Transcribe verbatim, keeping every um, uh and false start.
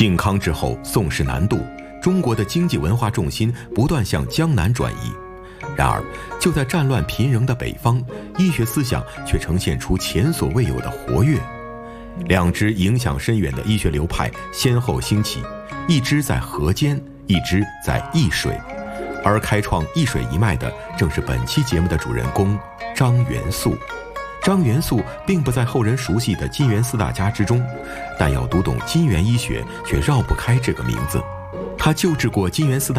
靖康之后，宋室南渡，中国的经济文化重心不断向江南转移。然而，就在战乱频仍的北方，医学思想却呈现出前所未有的活跃。两支影响深远的医学流派先后兴起，一支在河间，一支在易水。而开创易水一脉的，正是本期节目的主人公张元素。张元素并不在后人熟悉的金元四大家之中，但要读懂金元医学，却绕不开这个名字。他就治过金元四大